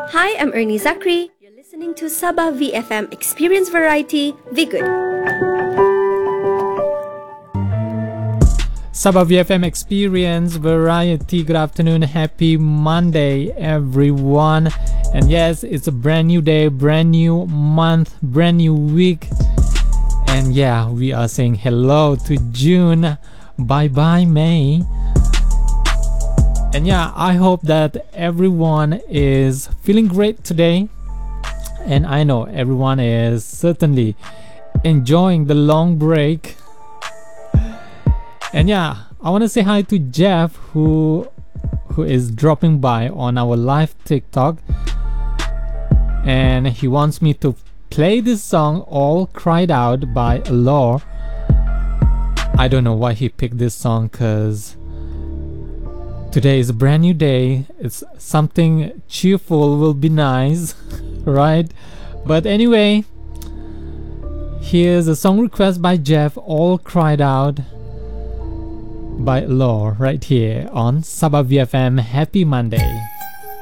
Hi, I'm Ernie Zachary. You're listening to Sabah VFM Experience Variety, Be Good. Sabah VFM Experience Variety. Good afternoon, happy Monday, everyone. And yes, it's a brand new day, brand new month, brand new week. And yeah, we are saying hello to June. Bye bye, May. And yeah, I hope that everyone is feeling great today. And I know everyone is certainly enjoying the long break. And yeah, I want to say hi to Jeff who is dropping by on our live TikTok. And he wants me to play this song All Cried Out by Allure. I don't know why he picked this song, cause today is a brand new day. It's something cheerful will be nice, right? But anyway, here's a song request by Jeff, All Cried Out by Allure, right here on Sabah VFM. Happy Monday.